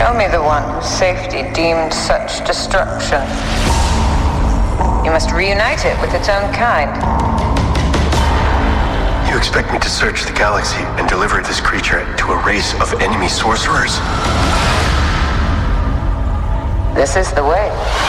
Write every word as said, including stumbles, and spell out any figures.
Show me the one whose safety deemed such destruction. You must reunite it with its own kind. You expect me to search the galaxy and deliver this creature to a race of enemy sorcerers? This is the way.